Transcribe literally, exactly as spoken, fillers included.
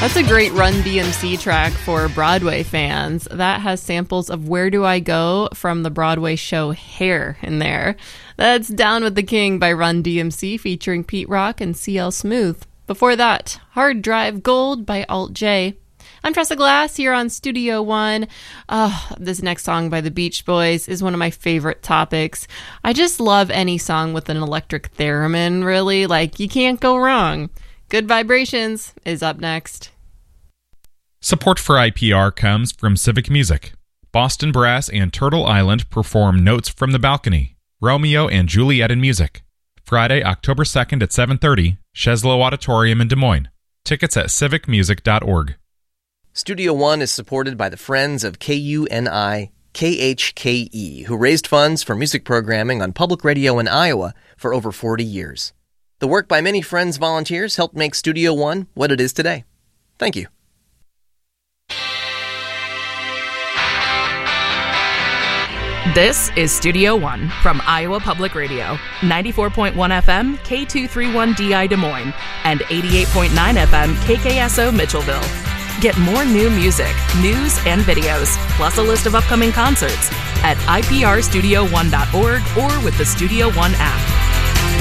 That's a great Run D M C track for Broadway fans. That has samples of Where Do I Go from the Broadway show Hair in there. That's Down with the King by Run D M C featuring Pete Rock and C L Smooth. Before that, Hard Drive Gold by Alt J. I'm Tressa Glass here on Studio One. Oh, this next song by the Beach Boys is one of my favorite topics. I just love any song with an electric theremin, really. Like, you can't go wrong. Good Vibrations is up next. Support for I P R comes from Civic Music. Boston Brass and Turtle Island perform Notes from the Balcony, Romeo and Juliet in Music. Friday, October second at seven thirty, Sheslow Auditorium in Des Moines. Tickets at civic music dot org. Studio One is supported by the Friends of K U N I K H K E, who raised funds for music programming on public radio in Iowa for over forty years. The work by many Friends volunteers helped make Studio One what it is today. Thank you. This is Studio One from Iowa Public Radio, ninety-four point one F M, K two thirty-one D I Des Moines, and eighty-eight point nine F M, K K S O Mitchellville. Get more new music, news, and videos, plus a list of upcoming concerts at I P R studio one dot org or with the Studio One app.